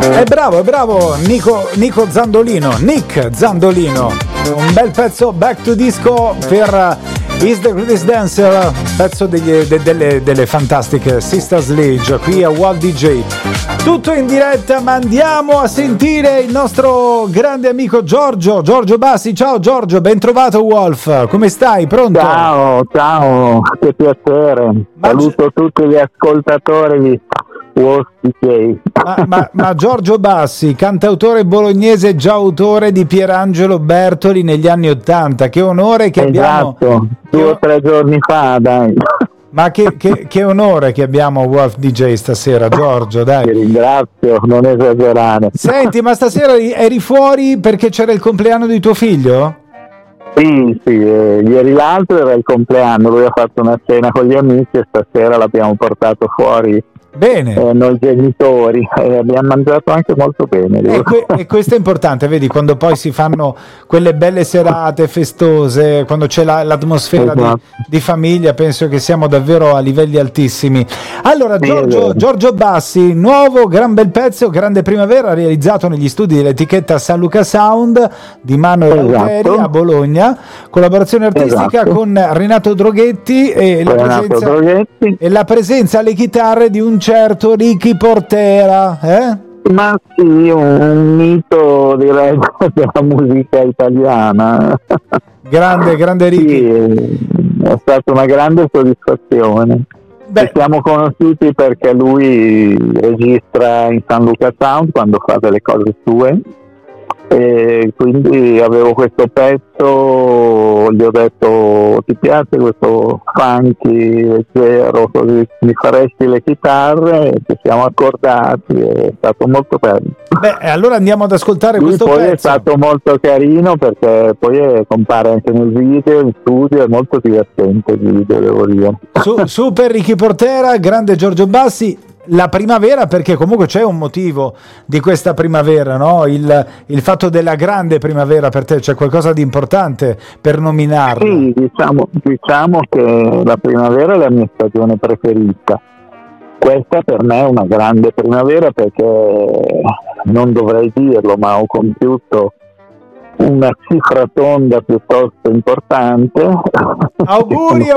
È bravo Nick Zandolino. Un bel pezzo Back to Disco per Is the Greatest Dancer, pezzo delle fantastiche Sister Sledge qui a Walt DJ. Tutto in diretta, ma andiamo a sentire il nostro grande amico Giorgio Bassi. Ciao Giorgio, ben trovato Wolf, come stai? Pronto? Ciao, che piacere. Saluto tutti gli ascoltatori di Wolf DJ. Ma Giorgio Bassi, cantautore bolognese, già autore di Pierangelo Bertoli negli anni '80, che onore che abbiamo. Esatto, 2 o 3 giorni fa, dai. Ma che onore che abbiamo Wolf DJ stasera, Giorgio, dai. Ti ringrazio, non esagerare. Senti, ma stasera eri fuori perché c'era il compleanno di tuo figlio? Sì, ieri l'altro era il compleanno, lui ha fatto una cena con gli amici e stasera l'abbiamo portato fuori. Bene. Noi genitori abbiamo mangiato anche molto bene. E questo è importante, vedi, quando poi si fanno quelle belle serate festose, quando c'è l'atmosfera di famiglia, penso che siamo davvero a livelli altissimi. Allora Giorgio Bassi, nuovo gran bel pezzo, Grande Primavera, realizzato negli studi dell'etichetta San Luca Sound di Mano Lauteri a Bologna, collaborazione artistica con Renato Droghetti e la presenza alle chitarre di un certo Ricky Portera, Ma sì, un mito, direi, della musica italiana. Grande Ricky. Sì, è stata una grande soddisfazione. Ci siamo conosciuti perché lui registra in San Luca Sound quando fa delle cose sue, e quindi avevo questo pezzo, gli ho detto: ti piace questo funky leggero, così mi faresti le chitarre, e ci siamo accordati, è stato molto bello. Allora andiamo ad ascoltare questo poi pezzo. È stato molto carino perché poi compare anche nel video, in studio, è molto divertente il video, devo dire. Super Ricky Portera, grande Giorgio Bassi. La primavera, perché comunque c'è un motivo di questa primavera, no? Il fatto della grande primavera per te, c'è qualcosa di importante per nominarla? Sì, diciamo che la primavera è la mia stagione preferita. Questa per me è una grande primavera perché, non dovrei dirlo, ma ho compiuto una cifra tonda piuttosto importante. Auguri.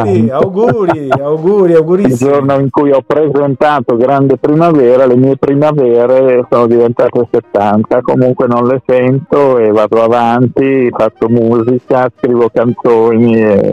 Il giorno in cui ho presentato Grande Primavera, le mie primavere sono diventate 70, comunque non le sento e vado avanti, faccio musica, scrivo canzoni e